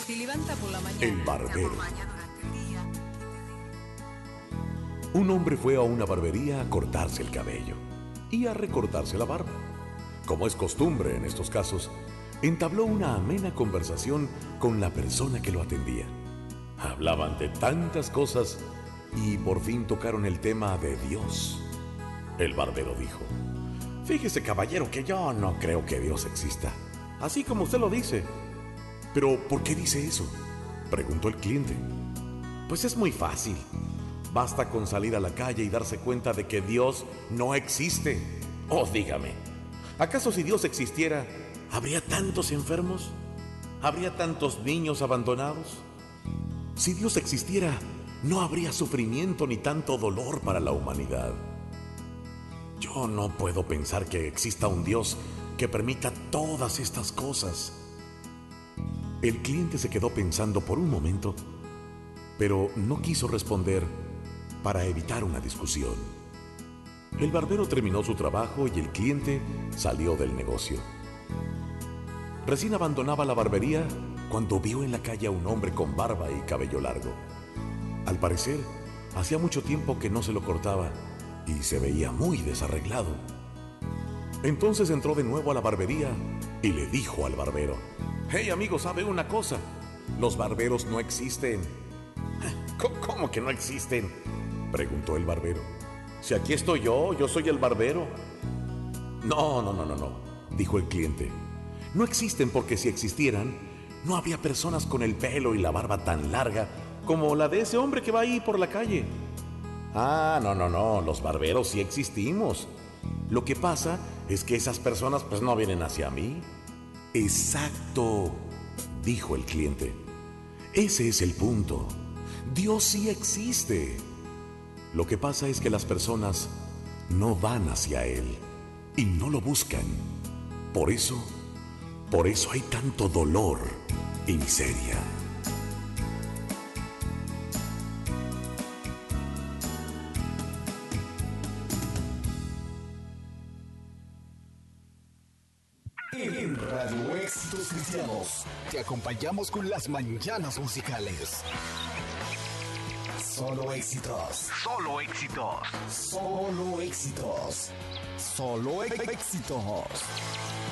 Se levanta por la mañana. El barbero. Un hombre fue a una barbería a cortarse el cabello y a recortarse la barba. Como es costumbre en estos casos, entabló una amena conversación con la persona que lo atendía. Hablaban de tantas cosas y por fin tocaron el tema de Dios. El barbero dijo: fíjese, caballero, que yo no creo que Dios exista, así como usted lo dice. ¿Pero por qué dice eso?, preguntó el cliente. Pues es muy fácil. Basta con salir a la calle y darse cuenta de que Dios no existe. Oh, dígame, ¿acaso si Dios existiera, habría tantos enfermos? ¿Habría tantos niños abandonados? Si Dios existiera, no habría sufrimiento ni tanto dolor para la humanidad. Yo no puedo pensar que exista un Dios que permita todas estas cosas. El cliente se quedó pensando por un momento, pero no quiso responder para evitar una discusión. El barbero terminó su trabajo y el cliente salió del negocio. Recién abandonaba la barbería cuando vio en la calle a un hombre con barba y cabello largo. Al parecer, hacía mucho tiempo que no se lo cortaba y se veía muy desarreglado. Entonces entró de nuevo a la barbería y le dijo al barbero: «Hey, amigo, ¿sabe una cosa? Los barberos no existen». «¿Cómo que no existen?», preguntó el barbero. «Si aquí estoy yo soy el barbero». No, dijo el cliente. «No existen porque si existieran, no habría personas con el pelo y la barba tan larga como la de ese hombre que va ahí por la calle». «Ah, no, los barberos sí existimos. Lo que pasa es que esas personas pues no vienen hacia mí». «Exacto», dijo el cliente. «Ese es el punto. Dios sí existe. Lo que pasa es que las personas no van hacia Él y no lo buscan. Por eso hay tanto dolor y miseria». En Radio Éxitos Cristianos te acompañamos con las mañanas musicales. Solo éxitos. Solo éxitos. Solo éxitos. Solo éxitos.